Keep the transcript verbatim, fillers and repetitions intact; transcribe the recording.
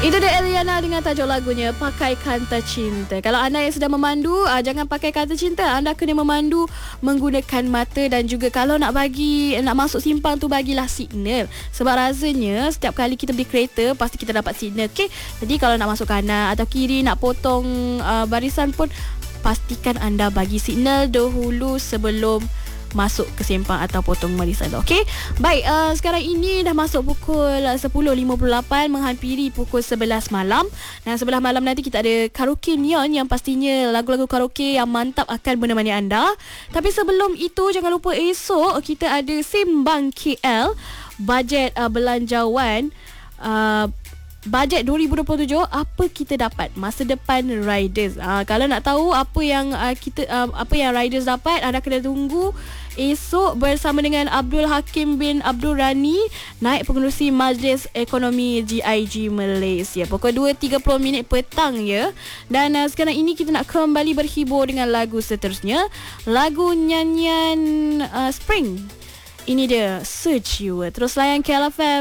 Itu dia Eliana dengan tajuk lagunya Pakai Kanta Cinta. Kalau anda yang sedang memandu, uh, jangan pakai kanta cinta. Anda kena memandu menggunakan mata. Dan juga kalau nak bagi, nak masuk simpang tu, bagilah signal. Sebab rasanya setiap kali kita beli kereta, pasti kita dapat signal. Okay? Jadi kalau nak masuk kanan atau kiri, nak potong uh, barisan pun, pastikan anda bagi signal dahulu sebelum masuk ke simpang atau potong barisan. Okey. Baik, uh, sekarang ini dah masuk pukul sepuluh lima puluh lapan, menghampiri pukul sebelas malam. Dan sebelah malam nanti kita ada karaoke neon yang pastinya lagu-lagu karaoke yang mantap akan menemani anda. Tapi sebelum itu, jangan lupa esok kita ada Sembang K L, bajet uh, belanjawan uh, bajet dua ribu dua puluh tujuh, apa kita dapat masa depan riders. Uh, kalau nak tahu apa yang uh, kita uh, apa yang riders dapat, anda kena tunggu esok bersama dengan Abdul Hakim bin Abdul Rani, Naib Pengerusi Majlis Ekonomi G I G Malaysia, pukul dua tiga puluh minit petang ya. Dan uh, sekarang ini kita nak kembali berhibur dengan lagu seterusnya, lagu nyanyian uh, Spring. Ini dia Search You. Terus layan K L F M